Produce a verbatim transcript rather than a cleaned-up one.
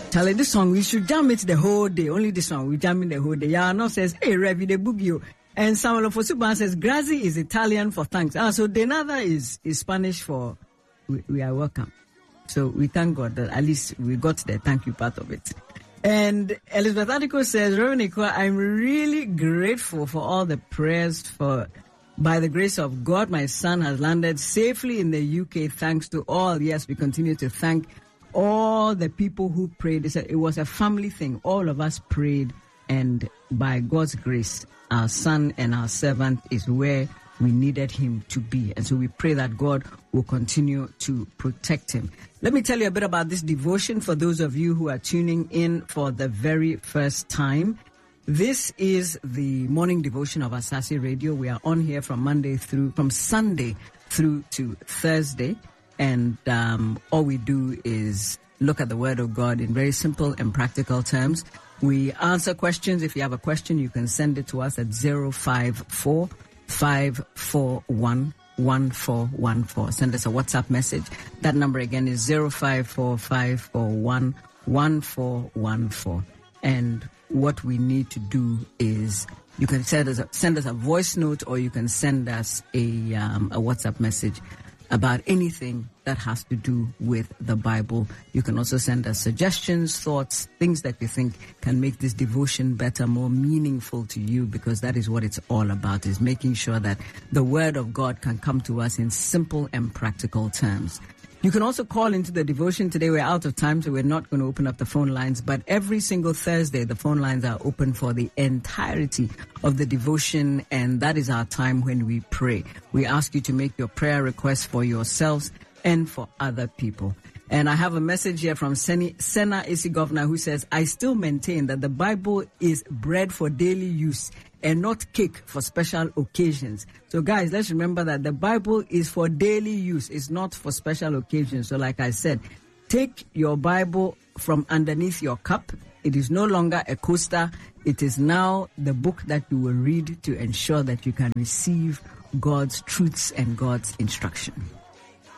Charlie, this song, we should jam it the whole day. Only this one, we jam it the whole day. Yano says, hey, Revi, the boogie. And Samuel Fosuban says, Grazi is Italian for thanks. Ah, so Denada is, is Spanish for we, we are welcome. So we thank God that at least we got the thank you part of it. And Elizabeth Adiko says, Reverend Ikwa, I'm really grateful for all the prayers for, by the grace of God, my son has landed safely in the U K. Thanks to all. Yes, we continue to thank all the people who prayed. It was a family thing. All of us prayed, and by God's grace, our son and our servant is where we needed him to be. And so we pray that God will continue to protect him. Let me tell you a bit about this devotion for those of you who are tuning in for the very first time. This is the morning devotion of Asase Radio. We are on here from Monday through, from Sunday through to Thursday. And um, all we do is look at the Word of God in very simple and practical terms. We answer questions. If you have a question, you can send it to us at zero five four, five four one, one four one four. Send us a WhatsApp message. That number again is zero five four, five four one, one four one four. And what we need to do is you can send us a, send us a voice note, or you can send us a um, a WhatsApp message about anything that has to do with the Bible. You can also send us suggestions, thoughts, things that you think can make this devotion better, more meaningful to you, because that is what it's all about, is making sure that the Word of God can come to us in simple and practical terms. You can also call into the devotion. Today we're out of time, so we're not going to open up the phone lines. But every single Thursday, the phone lines are open for the entirety of the devotion, and that is our time when we pray. We ask you to make your prayer requests for yourselves and for other people. And I have a message here from Sena Isi Governor, who says, I still maintain that the Bible is bread for daily use and not cake for special occasions. So guys, let's remember that the Bible is for daily use. It's not for special occasions. So like I said, take your Bible from underneath your cup. It is no longer a coaster. It is now the book that you will read to ensure that you can receive God's truths and God's instruction.